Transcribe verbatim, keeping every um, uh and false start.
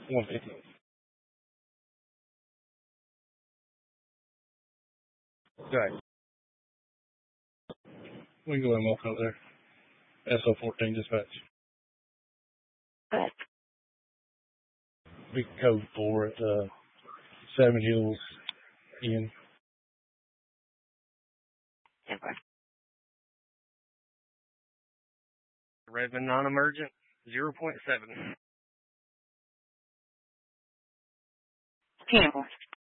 one fifty. Right. We can go ahead and walk over there. S O fourteen dispatch. Good. Big code four at uh, Seven Hills Inn. Okay. Redmond non-emergent, zero point seven. Campbell.